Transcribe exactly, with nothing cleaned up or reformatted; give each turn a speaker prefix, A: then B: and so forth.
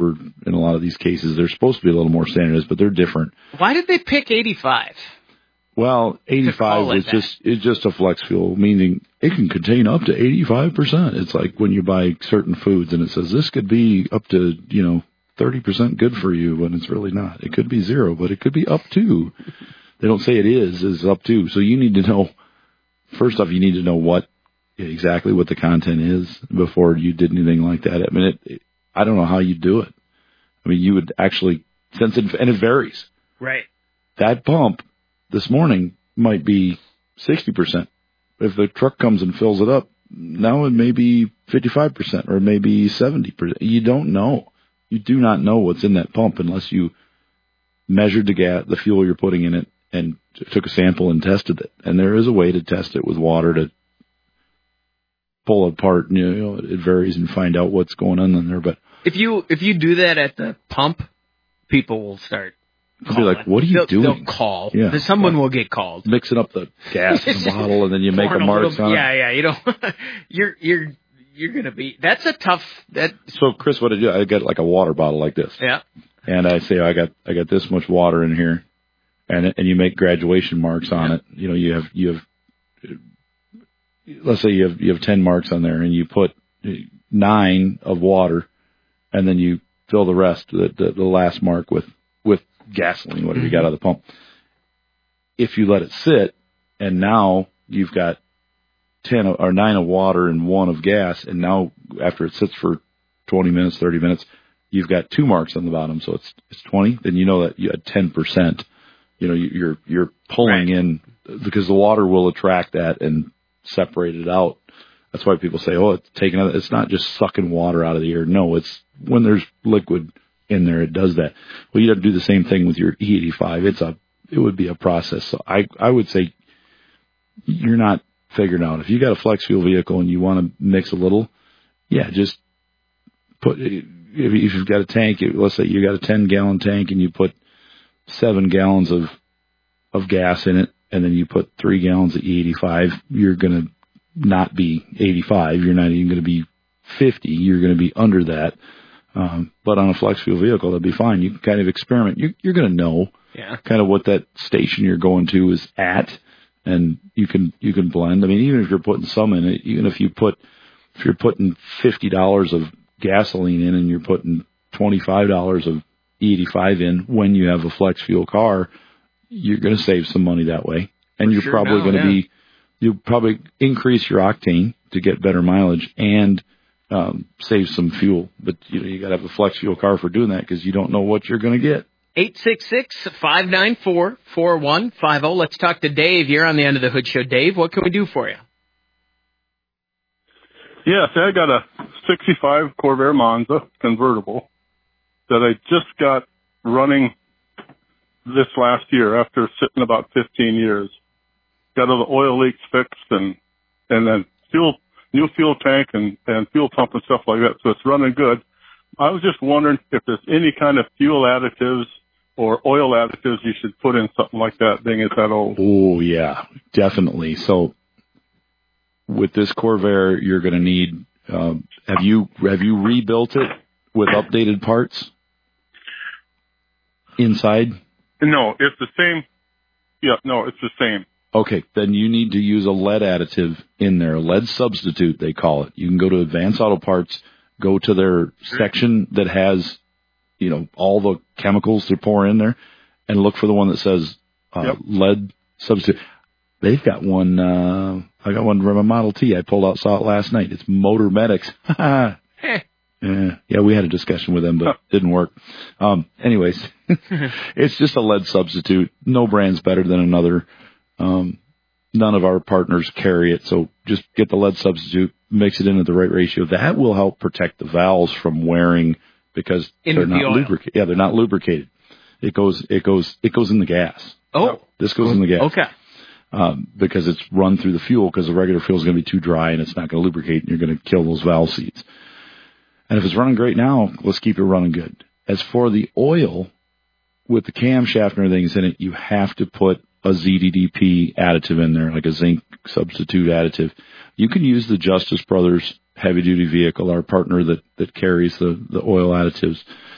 A: whatever. In a lot of these cases, they're supposed to be a little more standardized, but they're different.
B: Why did they pick eighty-five?
A: Well, eighty-five was just it's just a flex fuel, meaning it can contain up to eighty-five percent. It's like when you buy certain foods and it says this could be up to, you know, thirty percent good for you when it's really not. It could be zero, but it could be up to. They don't say it is, is up to. So you need to know, first off, you need to know what exactly what the content is before you did anything like that. I mean, it, it, I don't know how you do it. I mean, you would actually sense it, and it varies.
B: Right.
A: That pump this morning might be sixty percent. If the truck comes and fills it up, now it may be fifty-five percent or maybe seventy percent. You don't know. You do not know what's in that pump unless you measured the gas, the fuel you're putting in it and took a sample and tested it. And there is a way to test it with water to pull it apart. You know, it varies and find out what's going on in there. But
B: if you if you do that at the pump, people will start.
A: They'll be like, what are you
B: they'll,
A: doing?
B: They'll call.
A: Yeah.
B: Someone
A: yeah.
B: will get called.
A: Mixing up the gas in the bottle, and then you make a marks on it.
B: Yeah, yeah. You don't. you're you're you're gonna be. That's a tough. That.
A: So, Chris, what I do? I got like a water bottle like this.
B: Yeah.
A: And I say, I got I got this much water in here, and and you make graduation marks on
B: yeah.
A: it. You know, you have you have. Let's say you have you have ten marks on there, and you put nine of water, and then you fill the rest, the the, the last mark with. with gasoline, whatever you got out of the pump. If you let it sit, and now you've got ten or nine of water and one of gas, and now after it sits for twenty minutes, thirty minutes, you've got two marks on the bottom, so it's it's twenty. Then you know that you had ten percent. You know, you're you're pulling
B: right.
A: in because the water will attract that and separate it out. That's why people say, "Oh, it's taking." It's not just sucking water out of the air. No, it's when there's liquid in there, it does that. Well, you have to do the same thing with your E eighty-five. It's a, it would be a process. So I, I would say you're not figuring out. If you got a flex fuel vehicle and you want to mix a little, yeah, just put, if you've got a tank, let's say you got a ten gallon tank and you put seven gallons of, of gas in it, and then you put three gallons of E eighty-five, you're going to not be eighty-five. You're not even going to be fifty. You're going to be under that. Um, but on a flex fuel vehicle, that'd be fine. You can kind of experiment. You're, you're going to know
B: yeah.
A: kind of what that station you're going to is at, and you can you can blend. I mean, even if you're putting some in it, even if you put if you're putting fifty dollars of gasoline in and you're putting twenty-five dollars of E eighty-five in when you have a flex fuel car, you're going to save some money that way, and
B: For
A: you're
B: sure
A: probably
B: now,
A: going to
B: yeah.
A: be you'll probably increase your octane to get better mileage and Um, save some fuel, but you know you got to have a flex fuel car for doing that because you don't know what you're going to get.
B: eight six six, five nine four, four one five zero. Let's talk to Dave. You're on the End of the Hood Show. Dave, what can we do for you?
C: Yes, I got a sixty-five Corvair Monza convertible that I just got running this last year after sitting about fifteen years. Got all the oil leaks fixed and and then fuel. new fuel tank and, and fuel pump and stuff like that, so it's running good. I was just wondering if there's any kind of fuel additives or oil additives you should put in something like that, being it's that old.
A: Oh, yeah, definitely. So with this Corvair, you're going to need, um, have you have you rebuilt it with updated parts inside?
C: No, it's the same. Yeah, no, it's the same.
A: Okay, then you need to use a lead additive in there, a lead substitute, they call it. You can go to Advanced Auto Parts, go to their section that has, you know, all the chemicals to pour in there, and look for the one that says uh,
C: yep.
A: lead substitute. They've got one, uh, I got one from a Model T I pulled out, saw it last night. It's Motor Medics. yeah, yeah, we had a discussion with them, but it didn't work. Um, anyways, it's just a lead substitute. No brand's better than another. Um, none of our partners carry it, so just get the lead substitute, mix it in at the right ratio. That will help protect the valves from wearing because
B: Into
A: they're not
B: the oil.
A: lubricated. Yeah, they're not lubricated. It goes, it goes, it goes in the gas.
B: Oh,
A: this goes in the gas.
B: Okay.
A: Um, because it's run through the fuel because the regular fuel is going to be too dry and it's not going to lubricate and you're going to kill those valve seats. And if it's running great now, let's keep it running good. As for the oil, with the camshaft and everything in it, you have to put a Z D D P additive in there, like a zinc substitute additive. You can use the Justice Brothers heavy-duty vehicle, our partner that, that carries the, the oil additives.